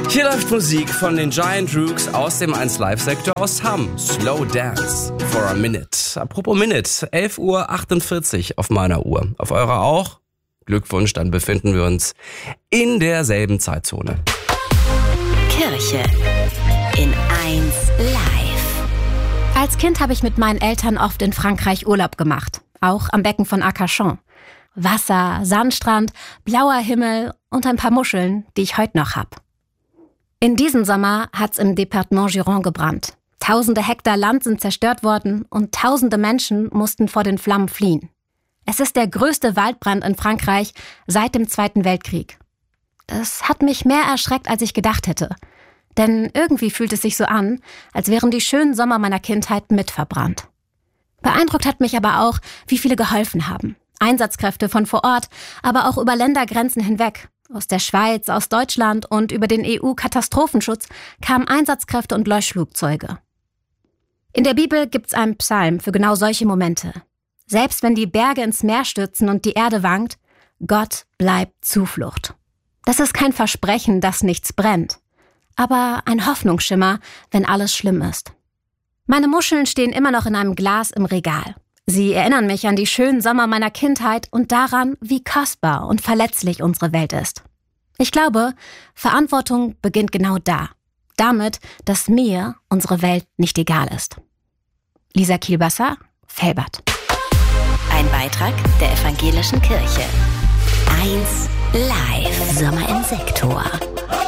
Hier läuft Musik von den Giant Rooks aus dem 1Live-Sektor aus Hamm. Slow Dance for a Minute. Apropos Minute, 11:48 Uhr auf meiner Uhr. Auf eurer auch? Glückwunsch, dann befinden wir uns in derselben Zeitzone. Kirche in 1Live. Als Kind habe ich mit meinen Eltern oft in Frankreich Urlaub gemacht. Auch am Becken von Arcachon. Wasser, Sandstrand, blauer Himmel und ein paar Muscheln, die ich heute noch hab. In diesem Sommer hat's im Departement Gironde gebrannt. Tausende Hektar Land sind zerstört worden und tausende Menschen mussten vor den Flammen fliehen. Es ist der größte Waldbrand in Frankreich seit dem Zweiten Weltkrieg. Das hat mich mehr erschreckt, als ich gedacht hätte. Denn irgendwie fühlt es sich so an, als wären die schönen Sommer meiner Kindheit mit verbrannt. Beeindruckt hat mich aber auch, wie viele geholfen haben. Einsatzkräfte von vor Ort, aber auch über Ländergrenzen hinweg. Aus der Schweiz, aus Deutschland und über den EU-Katastrophenschutz kamen Einsatzkräfte und Löschflugzeuge. In der Bibel gibt's einen Psalm für genau solche Momente. Selbst wenn die Berge ins Meer stürzen und die Erde wankt, Gott bleibt Zuflucht. Das ist kein Versprechen, dass nichts brennt, aber ein Hoffnungsschimmer, wenn alles schlimm ist. Meine Muscheln stehen immer noch in einem Glas im Regal. Sie erinnern mich an die schönen Sommer meiner Kindheit und daran, wie kostbar und verletzlich unsere Welt ist. Ich glaube, Verantwortung beginnt genau da. Damit, dass mir unsere Welt nicht egal ist. Lisa Kielbasser, Felbert. Ein Beitrag der Evangelischen Kirche. 1Live. Sommer im Sektor.